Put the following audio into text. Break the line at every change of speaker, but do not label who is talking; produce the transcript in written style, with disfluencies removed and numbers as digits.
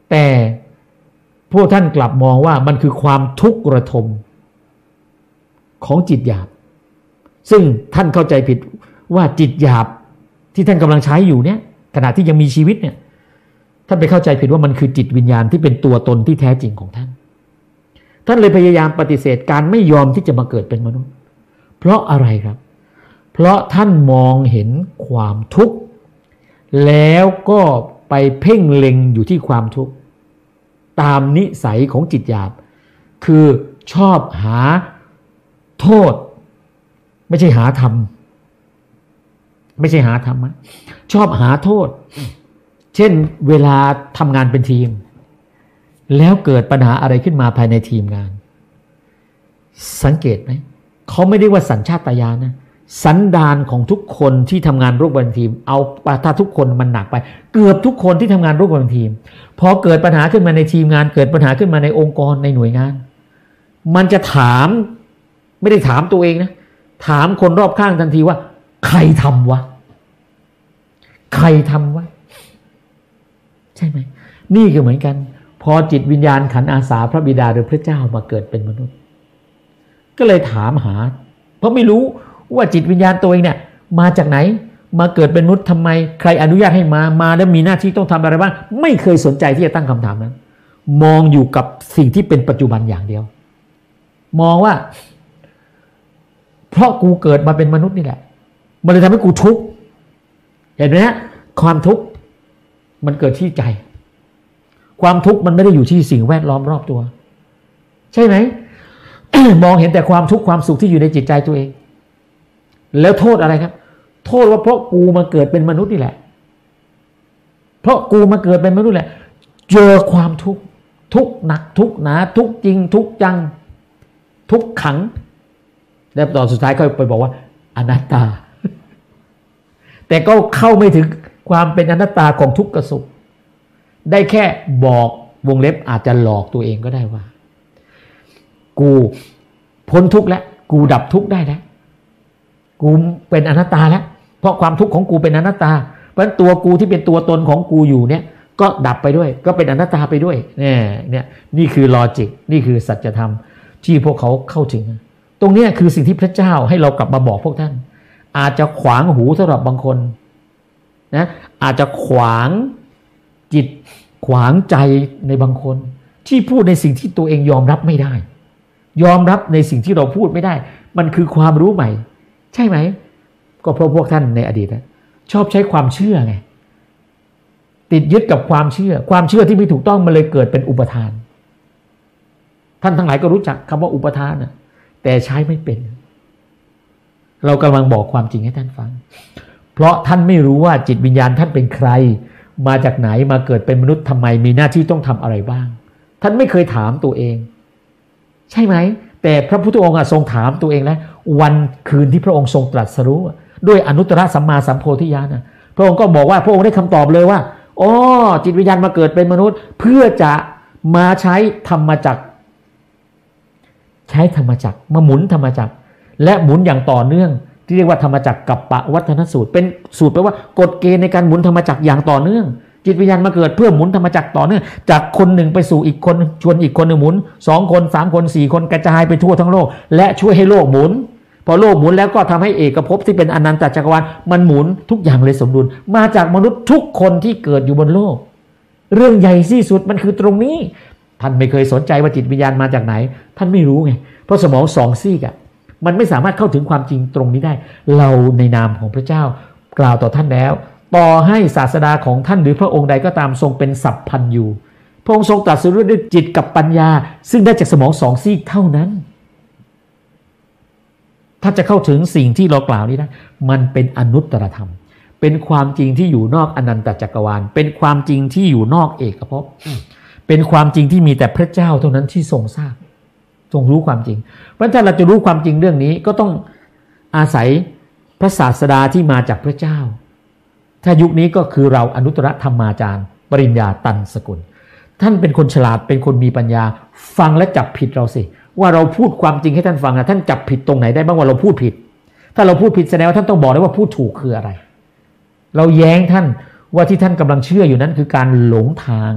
แต่พวกท่านกลับมองว่ามันคือความทุกข์ระทมของจิตหยาบซึ่งท่านเข้าใจผิดว่าจิตหยาบที่ท่านกำลังใช้อยู่เนี่ยขณะที่ยังมีชีวิตเนี่ยท่านไปเข้าใจผิดว่ามันคือจิตวิญญาณที่เป็นตัวตนที่แท้จริงของท่านท่านเลยพยายามปฏิเสธการไม่ยอมที่จะมาเกิดเป็นมนุษย์เพราะอะไรครับเพราะท่านมองเห็นความทุกข์แล้วก็ไปเพ่งเล็งอยู่ที่ความทุกข์ตามนิสัยของจิตหยาบคือชอบหาโทษไม่ใช่หาธรรมไม่ใช่หาธรรมะชอบหาโทษเช่นเวลาทำงานเป็นทีมแล้วเกิดปัญหาอะไรขึ้นมาภายในทีมงานสังเกตไหมเขาไม่ได้ว่าสัญชาตญาณนะสันดานของทุกคนที่ทำงานร่วมกันทีมเอาถ้าทุกคนมันหนักไปเกือบทุกคนที่ทำงานร่วมกันทีมพอเกิดปัญหาขึ้นมาในทีมงานเกิดปัญหาขึ้นมาในองค์กรในหน่วยงานมันจะถามไม่ได้ถามตัวเองนะถามคนรอบข้างทันทีว่าใครทำวะใครทำวะใช่ไหมนี่ก็เหมือนกันพอจิตวิญญาณขันธ์อาสาพระบิดาหรือพระเจ้ามาเกิดเป็นมนุษย์ก็เลยถามหาเพราะไม่รู้ว่าจิตวิญญาณตัวเองเนี่ยมาจากไหนมาเกิดเป็นมนุษย์ทำไมใครอนุญาตให้มาแล้วมีหน้าที่ต้องทำอะไรบ้างไม่เคยสนใจที่จะตั้งคำถามนั้นมองอยู่กับสิ่งที่เป็นปัจจุบันอย่างเดียวมองว่าเพราะกูเกิดมาเป็นมนุษย์นี่แหละมันเลยทำให้กูทุกข์เห็นไหมฮะความทุกข์มันเกิดที่ใจความทุกข์มันไม่ได้อยู่ที่สิ่งแวดล้อมรอบตัวใช่ไหม มองเห็นแต่ความทุกข์ความสุขที่อยู่ในจิตใจตัวเองแล้วโทษอะไรครับโทษว่าเพราะกูมาเกิดเป็นมนุษย์นี่แหละเพราะกูมาเกิดเป็นมนุษย์แหละเจอความทุกข์ทุกข์หนักทุกข์หนาทุกข์จริงทุกข์จังทุกข์ขังแล้วตอนสุดท้ายเขาไปบอกว่าอนัตตา แต่ก็เข้าไม่ถึงความเป็นอนัตตาของทุกข์กับสุขได้แค่บอกวงเล็บอาจจะหลอกตัวเองก็ได้ว่ากูพ้นทุกข์แล้วกูดับทุกข์ได้แล้วกูเป็นอนัตตาแล้วเพราะความทุกข์ของกูเป็นอนัตตาเพราะฉะนั้นตัวกูที่เป็นตัวตนของกูอยู่เนี่ยก็ดับไปด้วยก็เป็นอนัตตาไปด้วยเนี่ยนี่คือลอจิกนี่คือสัจธรรมที่พวกเขาเข้าถึงตรงนี้คือสิ่งที่พระเจ้าให้เรากลับมาบอกพวกท่านอาจจะขวางหูสำหรับบางคนนะอาจจะขวางจิตขวางใจในบางคนที่พูดในสิ่งที่ตัวเองยอมรับไม่ได้ยอมรับในสิ่งที่เราพูดไม่ได้มันคือความรู้ใหม่ใช่ไหมก็เพราะพวกท่านในอดีตชอบใช้ความเชื่อไงติดยึดกับความเชื่อที่ไม่ถูกต้องมันเลยเกิดเป็นอุปทานท่านทั้งหลายก็รู้จักคำว่าอุปทานนะแต่ใช้ไม่เป็นเรากำลังบอกความจริงให้ท่านฟังเพราะท่านไม่รู้ว่าจิตวิญญาณท่านเป็นใครมาจากไหนมาเกิดเป็นมนุษย์ทำไมมีหน้าที่ต้องทำอะไรบ้างท่านไม่เคยถามตัวเองใช่ไหมแต่พระพุทธองค์ทรงถามตัวเองแล้ววันคืนที่พระองค์ทรงตรัสรู้ด้วยอนุตตรสัมมาสัมโพธิญาณพระองค์ก็บอกว่าพระองค์ได้คำตอบเลยว่าอ๋อจิตวิญญาณมาเกิดเป็นมนุษย์เพื่อจะมาใช้ธรรมจักรมาหมุนธรรมจักรและหมุนอย่างต่อเนื่องที่เรียกว่าธรรมจักรกัปปวัฏนสูตรเป็นสูตรแปลว่ากฎเกณฑ์ในการหมุนธรรมจักรอย่างต่อเนื่องจิตวิญญาณมาเกิดเพื่อหมุนธรรมจักรต่อเนื่องจากคนหนึ่งไปสู่อีกคนชวนอีกคนหนึ่งหมุน2คน3คน4คนกระจายไปทั่วทั้งโลกและช่วยให้โลกหมุนพอโลกหมุนแล้วก็ทำให้เอกภพที่เป็นอนันตจักรวาลมันหมุนทุกอย่างเลยสมดุลมาจากมนุษย์ทุกคนที่เกิดอยู่บนโลกเรื่องใหญ่ที่สุดมันคือตรงนี้ท่านไม่เคยสนใจว่าจิตวิญญาณมาจากไหนท่านไม่รู้ไงเพราะสมอง2ซีกมันไม่สามารถเข้าถึงความจริงตรงนี้ได้เราในนามของพระเจ้ากล่าวต่อท่านแล้วต่อให้ศาสดาของท่านหรือพระองค์ใดก็ตามทรงเป็นสัพพันยูพระองค์ทรงตรัสรู้ด้วยจิตกับปัญญาซึ่งได้จากสมอง2ซีกเท่านั้นถ้าจะเข้าถึงสิ่งที่เรากล่าวนี้นะมันเป็นอนุตตรธรรมเป็นความจริงที่อยู่นอกอนันตจักรวาลเป็นความจริงที่อยู่นอกเอกภพเป็นความจริงที่มีแต่พระเจ้าเท่านั้นที่ทรงทราบทรงรู้ความจริงเพราะถ้าเราจะรู้ความจริงเรื่องนี้ก็ต้องอาศัยพระศาสดาที่มาจากพระเจ้าถ้ายุคนี้ก็คือเราอนุตตรธรรมาจารย์ปริญญาตันสกุลท่านเป็นคนฉลาดเป็นคนมีปัญญาฟังและจับผิดเราสิว่าเราพูดความจริงให้ท่านฟังท่านจับผิดตรงไหนได้บ้างว่าเราพูดผิดถ้าเราพูดผิดแสดงว่าท่านต้องบอกได้ว่าพูดถูกคืออะไรเราแย้งท่านว่าที่ท่านกำลังเชื่ออยู่นั้นคือการหลงทาง